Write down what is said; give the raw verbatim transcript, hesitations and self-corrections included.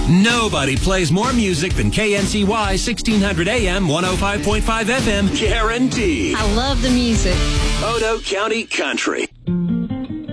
Nobody plays more music than K N C Y sixteen hundred A M, one oh five point five F M, guaranteed. I love the music. Odo County Country.